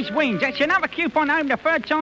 Cheese Wings. That's another coupon home the third time.